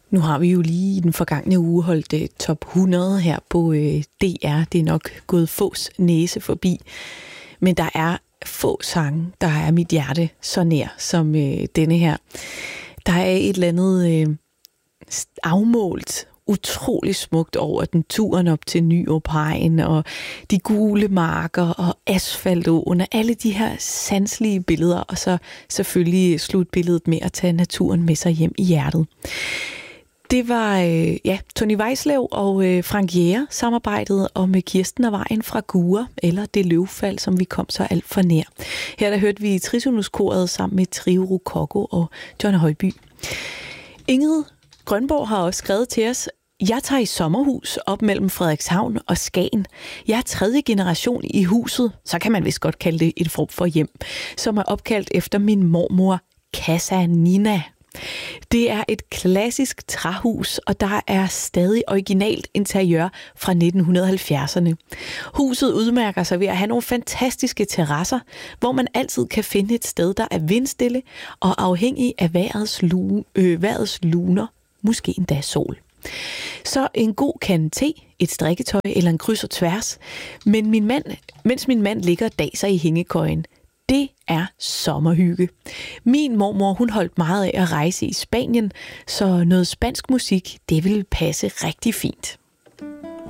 Nu har vi jo lige i den forgangne uge holdt top 100 her på DR. Det er nok gået fås næse forbi. Men der er få sange, der er mit hjerte så nær som denne her. Der er et eller andet afmålt, utrolig smukt over den turen op til Nyårhegn og de gule marker og asfaltåen og alle de her sanselige billeder, og så selvfølgelig slutbilledet med at tage naturen med sig hjem i hjertet. Det var Tony Weislev og Frank Jæger samarbejdet om Kirsten og Vejen fra Gure, eller Det Løvfald, som vi kom så alt for nær. Her der hørte vi Trisonuskoret sammen med Trio Rococo og John Højby. Ingrid Grønborg har også skrevet til os: Jeg tager i sommerhus op mellem Frederikshavn og Skagen. Jeg er 3. generation i huset, så kan man vist godt kalde det et form for hjem, som er opkaldt efter min mormor, Casa Nina. Det er et klassisk træhus, og der er stadig originalt interiør fra 1970'erne. Huset udmærker sig ved at have nogle fantastiske terrasser, hvor man altid kan finde et sted, der er vindstille og afhængig af vejrets luner, måske endda sol. Så en god kande te, et strikketøj eller en kryds og tværs, mens min mand ligger og daser i hængekøjen. Det er sommerhygge. Min mormor, hun holdt meget af at rejse i Spanien, så noget spansk musik, det ville passe rigtig fint.